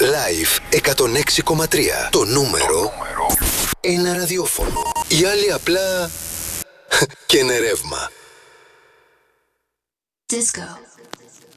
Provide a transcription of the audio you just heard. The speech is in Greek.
Live 106,3. Το νούμερο ένα ραδιόφωνο. Οι άλλοι απλά και είναι ρεύμα. Disco.